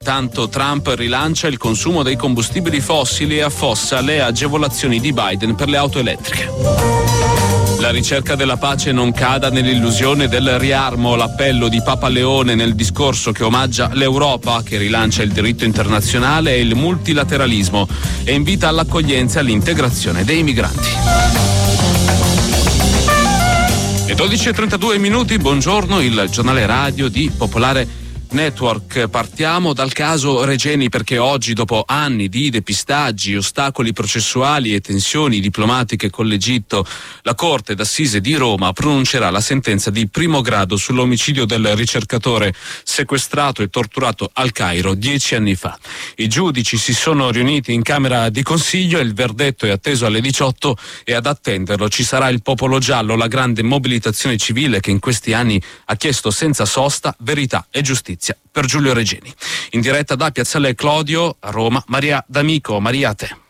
Intanto Trump rilancia il consumo dei combustibili fossili e affossa le agevolazioni di Biden per le auto elettriche. La ricerca della pace non cada nell'illusione del riarmo, l'appello di Papa Leone nel discorso che omaggia l'Europa, che rilancia il diritto internazionale e il multilateralismo e invita all'accoglienza e all'integrazione dei migranti. E 12:32, buongiorno, il giornale radio di Popolare Network. Partiamo dal caso Regeni, perché oggi, dopo anni di depistaggi, ostacoli processuali e tensioni diplomatiche con l'Egitto, la Corte d'Assise di Roma pronuncerà la sentenza di primo grado sull'omicidio del ricercatore sequestrato e torturato al Cairo 10 anni fa. I giudici si sono riuniti in Camera di Consiglio e il verdetto è atteso alle 18 e ad attenderlo ci sarà il Popolo Giallo, la grande mobilitazione civile che in questi anni ha chiesto senza sosta verità e giustizia per Giulio Regeni. In diretta da Piazzale Clodio a Roma, Maria D'Amico. Maria, a te.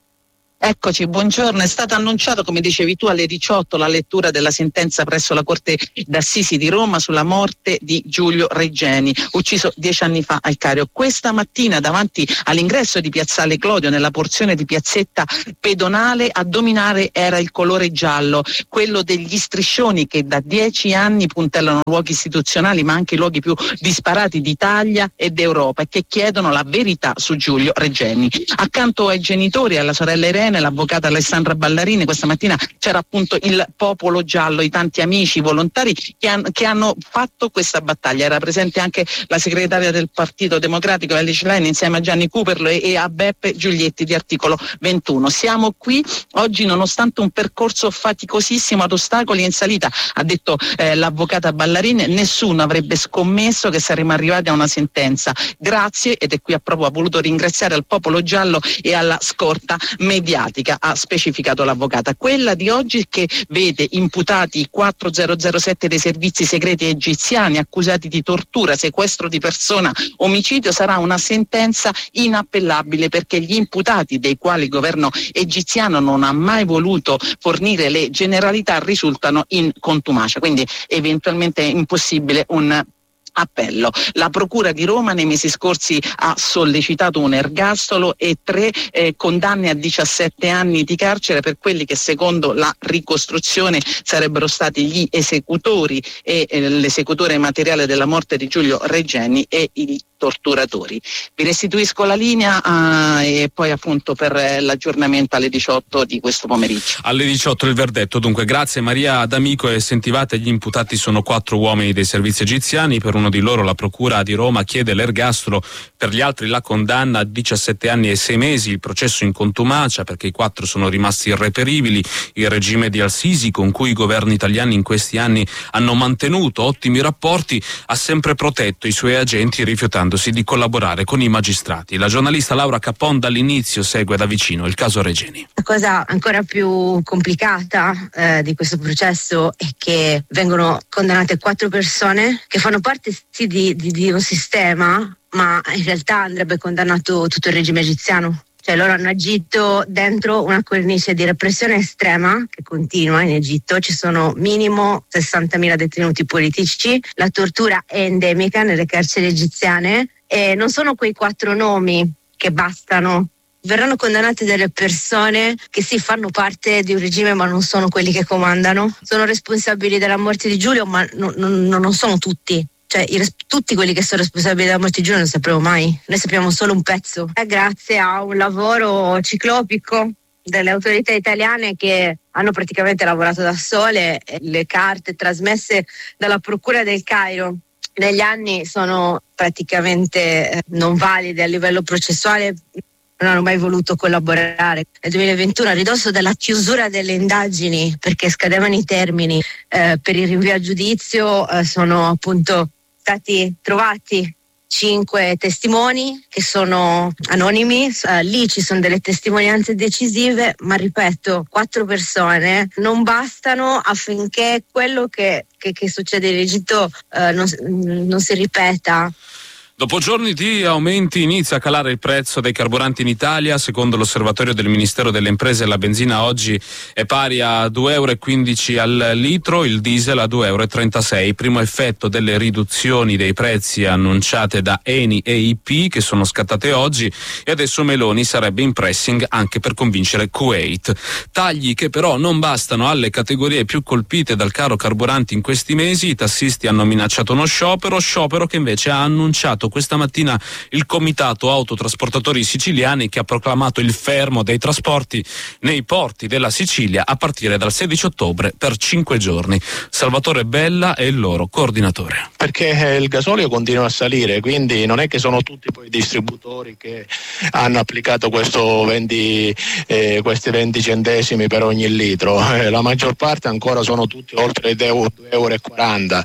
Eccoci, buongiorno. È stato annunciato, come dicevi tu, alle 18 la lettura della sentenza presso la Corte d'Assisi di Roma sulla morte di Giulio Regeni, ucciso 10 anni fa al Cairo. Questa mattina, davanti all'ingresso di Piazzale Clodio, nella porzione di piazzetta pedonale, a dominare era il colore giallo, quello degli striscioni che da 10 anni puntellano luoghi istituzionali, ma anche i luoghi più disparati d'Italia e d'Europa, e che chiedono la verità su Giulio Regeni. Accanto ai genitori e alla sorella Irene, l'avvocata Alessandra Ballarini, questa mattina c'era appunto il Popolo Giallo, i tanti amici volontari che hanno fatto questa battaglia. Era presente anche la segretaria del Partito Democratico Alice Len insieme a Gianni Cooperlo e a Beppe Giulietti di Articolo 21. Siamo qui oggi nonostante un percorso faticosissimo ad ostacoli in salita, ha detto l'avvocata Ballarini. Nessuno avrebbe scommesso che saremmo arrivati a una sentenza. Grazie, ed è qui proprio ha voluto ringraziare al Popolo Giallo e alla scorta mediatica, ha specificato l'avvocata. Quella di oggi che vede imputati i 4007 dei servizi segreti egiziani accusati di tortura, sequestro di persona, omicidio, sarà una sentenza inappellabile, perché gli imputati, dei quali il governo egiziano non ha mai voluto fornire le generalità, risultano in contumacia, quindi eventualmente è impossibile un appello. La Procura di Roma nei mesi scorsi ha sollecitato un ergastolo e 3 condanne a 17 anni di carcere per quelli che secondo la ricostruzione sarebbero stati gli esecutori e l'esecutore materiale della morte di Giulio Regeni e i torturatori. Vi restituisco la linea e poi appunto per l'aggiornamento alle 18 di questo pomeriggio. Alle 18 il verdetto, dunque. Grazie Maria D'Amico. E sentivate, gli imputati sono 4 uomini dei servizi egiziani. Per uno di loro la Procura di Roma chiede l'ergastolo, per gli altri la condanna a 17 anni e 6 mesi, il processo in contumacia perché i 4 sono rimasti irreperibili. Il regime di Al-Sisi, con cui i governi italiani in questi anni hanno mantenuto ottimi rapporti, ha sempre protetto i suoi agenti rifiutandosi di collaborare con i magistrati. La giornalista Laura Capon dall'inizio segue da vicino il caso Regeni. La cosa ancora più complicata di questo processo è che vengono condannate 4 persone che fanno parte sì di un sistema, ma in realtà andrebbe condannato tutto il regime egiziano. Cioè loro hanno agito dentro una cornice di repressione estrema che continua in Egitto. Ci sono minimo 60.000 detenuti politici, la tortura è endemica nelle carceri egiziane e non sono quei 4 nomi che bastano. Verranno condannate delle persone che sì fanno parte di un regime ma non sono quelli che comandano. Sono responsabili della morte di Giulio, ma non sono tutti. Cioè tutti quelli che sono responsabili della morte di Giulio non sapremo mai. Noi sappiamo solo un pezzo. Grazie a un lavoro ciclopico delle autorità italiane che hanno praticamente lavorato da sole, le carte trasmesse dalla Procura del Cairo negli anni sono praticamente non valide a livello processuale. Non hanno mai voluto collaborare. Nel 2021, a ridosso della chiusura delle indagini, perché scadevano i termini per il rinvio a giudizio, sono appunto stati trovati 5 testimoni che sono anonimi. Lì ci sono delle testimonianze decisive, ma ripeto, 4 persone non bastano affinché quello che succede in Egitto non si ripeta. Dopo giorni di aumenti inizia a calare il prezzo dei carburanti in Italia. Secondo l'osservatorio del Ministero delle Imprese, la benzina oggi è pari a 2,15 euro al litro, il diesel a 2,36 euro. Primo effetto delle riduzioni dei prezzi annunciate da Eni e IP, che sono scattate oggi, e adesso Meloni sarebbe in pressing anche per convincere Kuwait. Tagli che però non bastano alle categorie più colpite dal caro carburanti in questi mesi. I tassisti hanno minacciato uno sciopero che invece ha annunciato questa mattina il Comitato Autotrasportatori Siciliani, che ha proclamato il fermo dei trasporti nei porti della Sicilia a partire dal 16 ottobre per 5 giorni. Salvatore Bella è il loro coordinatore. Perché il gasolio continua a salire, quindi non è che sono tutti poi i distributori che hanno applicato questi 20 centesimi per ogni litro. La maggior parte ancora sono tutti oltre i 2,40 euro,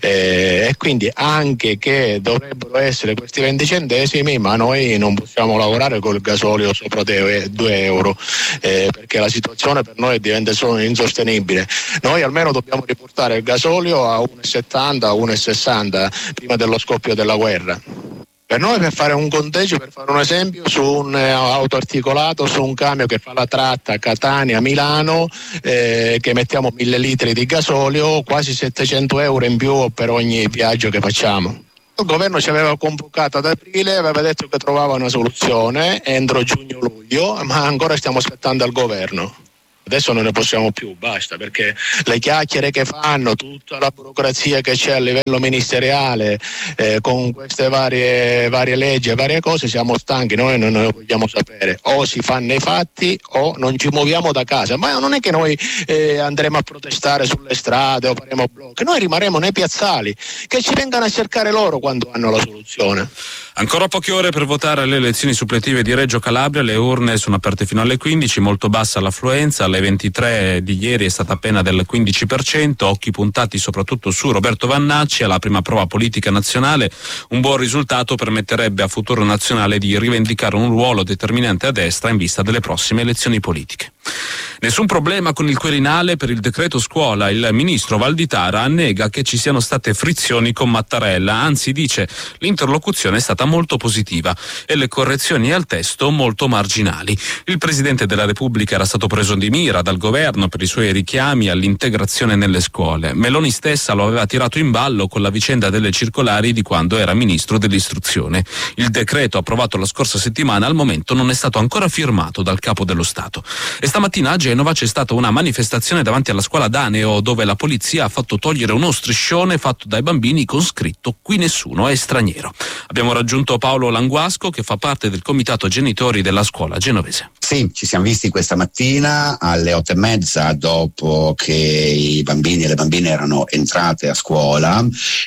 e quindi anche che dovrebbero essere questi 20 centesimi, ma noi non possiamo lavorare col gasolio sopra 2 euro, perché la situazione per noi diventa solo insostenibile. Noi almeno dobbiamo riportare il gasolio a 1,70, 1,60 prima dello scoppio della guerra. Per noi, per fare un conteggio, per fare un esempio, su un autoarticolato, su un camion che fa la tratta Catania-Milano, che mettiamo 1000 litri di gasolio, quasi 700 euro in più per ogni viaggio che facciamo. Il governo ci aveva convocato ad aprile, aveva detto che trovava una soluzione entro giugno-luglio, ma ancora stiamo aspettando al governo. Adesso non ne possiamo più, basta, perché le chiacchiere che fanno, tutta la burocrazia che c'è a livello ministeriale, con queste varie leggi e varie cose, siamo stanchi. Noi non ne vogliamo sapere, o si fanno i fatti o non ci muoviamo da casa. Ma non è che noi andremo a protestare sulle strade o faremo blocchi, noi rimarremo nei piazzali, che ci vengano a cercare loro quando hanno la soluzione. Ancora poche ore per votare alle elezioni suppletive di Reggio Calabria. Le urne sono aperte fino alle 15, molto bassa l'affluenza. Alle 23 di ieri è stata appena del 15%, occhi puntati soprattutto su Roberto Vannacci alla prima prova politica nazionale. Un buon risultato permetterebbe a Futuro Nazionale di rivendicare un ruolo determinante a destra in vista delle prossime elezioni politiche. Nessun problema con il Quirinale per il decreto scuola. Il ministro Valditara nega che ci siano state frizioni con Mattarella, anzi dice l'interlocuzione è stata molto positiva e le correzioni al testo molto marginali. Il Presidente della Repubblica era stato preso di mira dal governo per i suoi richiami all'integrazione nelle scuole. Meloni stessa lo aveva tirato in ballo con la vicenda delle circolari di quando era ministro dell'istruzione. Il decreto approvato la scorsa settimana al momento non è stato ancora firmato dal Capo dello Stato. E stamattina a Genova c'è stata una manifestazione davanti alla scuola Daneo, dove la polizia ha fatto togliere uno striscione fatto dai bambini con scritto "Qui nessuno è straniero". Abbiamo raggiunto Paolo Languasco, che fa parte del comitato genitori della scuola genovese. Sì, ci siamo visti questa mattina alle 8:30, dopo che i bambini e le bambine erano entrate a scuola,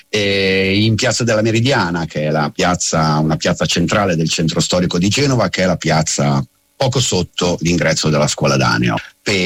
in Piazza della Meridiana, che è una piazza centrale del centro storico di Genova, che è la piazza poco sotto l'ingresso della scuola Daneo,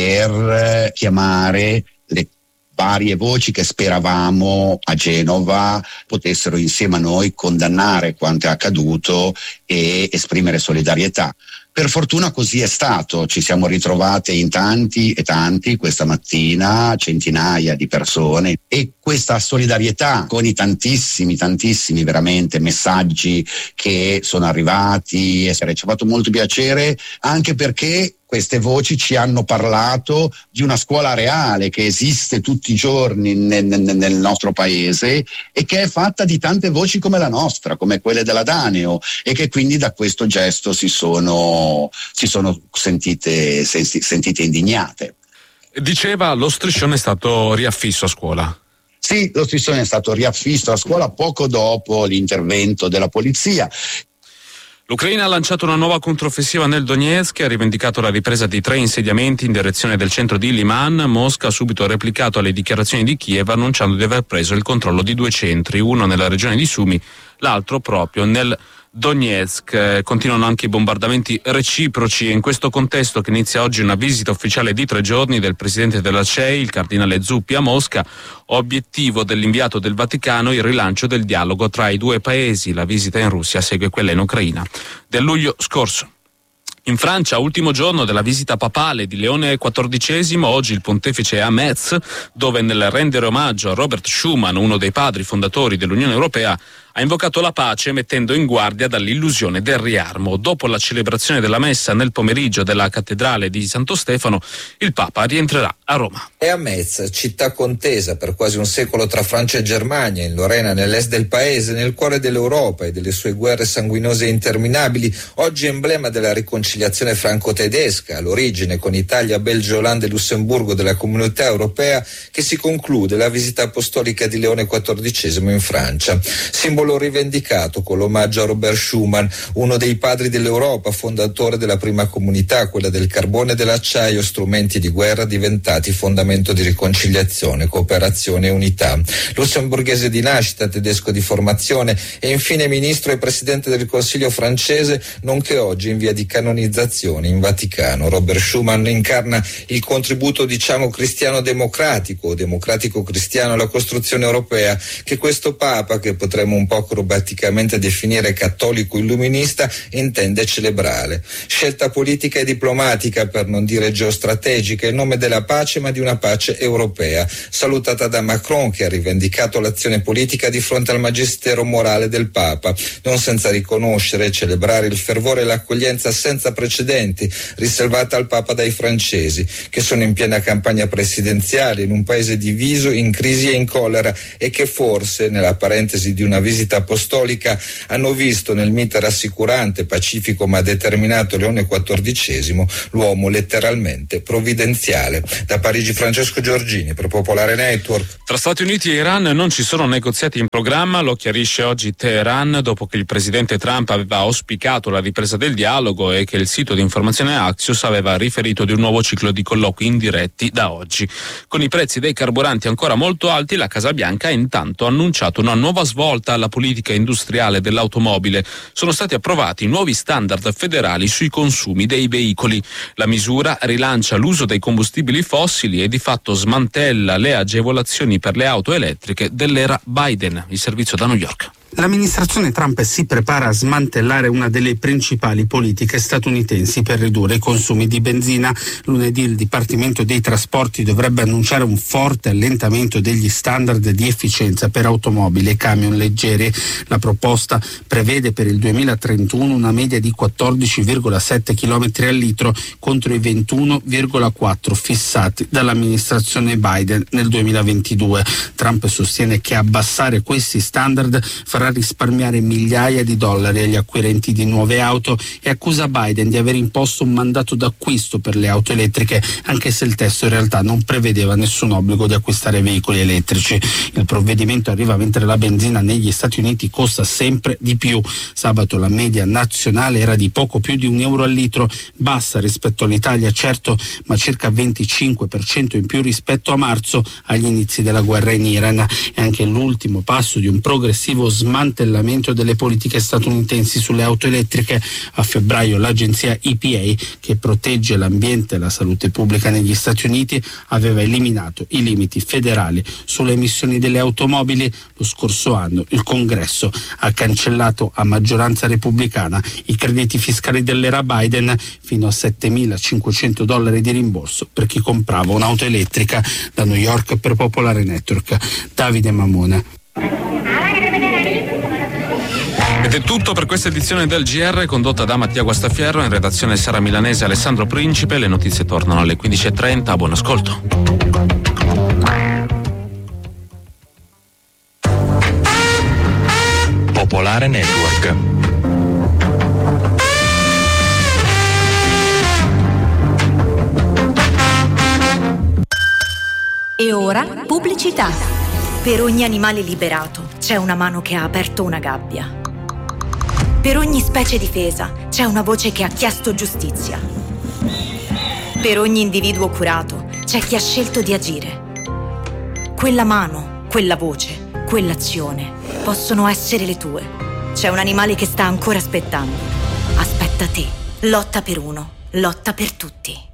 per chiamare le varie voci che speravamo a Genova potessero insieme a noi condannare quanto è accaduto e esprimere solidarietà. Per fortuna così è stato, ci siamo ritrovate in tanti e tanti questa mattina, centinaia di persone, e questa solidarietà con i tantissimi veramente messaggi che sono arrivati, e ci ha fatto molto piacere, anche perché queste voci ci hanno parlato di una scuola reale che esiste tutti i giorni nel nostro paese e che è fatta di tante voci come la nostra, come quelle della Daneo, e che quindi da questo gesto si sono sentite indignate. Diceva, lo striscione è stato riaffisso a scuola. Sì, lo striscione è stato riaffisso a scuola poco dopo l'intervento della polizia. L'Ucraina ha lanciato una nuova controffensiva nel Donetsk e ha rivendicato la ripresa di 3 insediamenti in direzione del centro di Liman. Mosca ha subito replicato alle dichiarazioni di Kiev, annunciando di aver preso il controllo di 2 centri, uno nella regione di Sumy, l'altro proprio nel Donetsk. Continuano anche i bombardamenti reciproci e in questo contesto che inizia oggi una visita ufficiale di 3 giorni del presidente della CEI, il cardinale Zuppi, a Mosca. Obiettivo dell'inviato del Vaticano il rilancio del dialogo tra i 2 paesi. La visita in Russia segue quella in Ucraina del luglio scorso. In Francia, ultimo giorno della visita papale di Leone XIV, oggi il pontefice è a Metz, dove nel rendere omaggio a Robert Schuman, uno dei padri fondatori dell'Unione Europea, ha invocato la pace mettendo in guardia dall'illusione del riarmo. Dopo la celebrazione della messa nel pomeriggio della cattedrale di Santo Stefano, il Papa rientrerà a Roma. È a Metz, città contesa per quasi un secolo tra Francia e Germania, in Lorena, nell'est del paese, nel cuore dell'Europa e delle sue guerre sanguinose e interminabili, oggi emblema della riconciliazione franco-tedesca, all'origine con Italia, Belgio, Olanda e Lussemburgo della Comunità Europea, che si conclude la visita apostolica di Leone XIV in Francia. Simbolo rivendicato con l'omaggio a Robert Schuman, uno dei padri dell'Europa, fondatore della prima comunità, quella del carbone e dell'acciaio, strumenti di guerra diventati fondamento di riconciliazione, cooperazione e unità. Lussemburghese di nascita, tedesco di formazione e infine ministro e presidente del Consiglio francese, nonché oggi in via di canonizzazione in Vaticano. Robert Schuman incarna il contributo, cristiano-democratico o democratico-cristiano alla costruzione europea che questo Papa, che potremmo un po' acrobaticamente definire cattolico illuminista, intende celebrare. Scelta politica e diplomatica, per non dire geostrategica, in nome della pace, ma di una pace europea, salutata da Macron, che ha rivendicato l'azione politica di fronte al magistero morale del Papa, non senza riconoscere e celebrare il fervore e l'accoglienza senza precedenti riservata al Papa dai francesi, che sono in piena campagna presidenziale in un paese diviso, in crisi e in collera, e che forse, nella parentesi di una visita apostolica, hanno visto nel mite rassicurante, pacifico ma determinato Leone XIV l'uomo letteralmente provvidenziale. Da Parigi Francesco Giorgini per Popolare Network. Tra Stati Uniti e Iran non ci sono negoziati in programma, lo chiarisce oggi Teheran dopo che il presidente Trump aveva auspicato la ripresa del dialogo e che il sito di informazione Axios aveva riferito di un nuovo ciclo di colloqui indiretti da oggi. Con i prezzi dei carburanti ancora molto alti, la Casa Bianca ha intanto annunciato una nuova svolta alla politica industriale dell'automobile. Sono stati approvati nuovi standard federali sui consumi dei veicoli. La misura rilancia l'uso dei combustibili fossili e di fatto smantella le agevolazioni per le auto elettriche dell'era Biden. Il servizio da New York. L'amministrazione Trump si prepara a smantellare una delle principali politiche statunitensi per ridurre i consumi di benzina. Lunedì il Dipartimento dei Trasporti dovrebbe annunciare un forte allentamento degli standard di efficienza per automobili e camion leggeri. La proposta prevede per il 2031 una media di 14,7 km al litro contro i 21,4 fissati dall'amministrazione Biden nel 2022. Trump sostiene che abbassare questi standard farà risparmiare migliaia di dollari agli acquirenti di nuove auto e accusa Biden di aver imposto un mandato d'acquisto per le auto elettriche, anche se il testo in realtà non prevedeva nessun obbligo di acquistare veicoli elettrici. Il provvedimento arriva mentre la benzina negli Stati Uniti costa sempre di più. Sabato la media nazionale era di poco più di €1 al litro, bassa rispetto all'Italia certo, ma circa 25% in più rispetto a marzo, agli inizi della guerra in Iran. È anche l'ultimo passo di un progressivo smantellamento delle politiche statunitensi sulle auto elettriche. A febbraio l'agenzia EPA, che protegge l'ambiente e la salute pubblica negli Stati Uniti, aveva eliminato i limiti federali sulle emissioni delle automobili. Lo scorso anno il Congresso ha cancellato a maggioranza repubblicana i crediti fiscali dell'era Biden fino a $7.500 di rimborso per chi comprava un'auto elettrica. Da New York per Popolare Network, Davide Mamona. Ed è tutto per questa edizione del GR condotta da Mattia Guastafierro, in redazione Sara Milanese e Alessandro Principe. Le notizie tornano alle 15:30. Buon ascolto. Popolare Network. E ora pubblicità. Per ogni animale liberato c'è una mano che ha aperto una gabbia. Per ogni specie difesa c'è una voce che ha chiesto giustizia. Per ogni individuo curato c'è chi ha scelto di agire. Quella mano, quella voce, quell'azione possono essere le tue. C'è un animale che sta ancora aspettando. Aspetta te. Lotta per uno, lotta per tutti.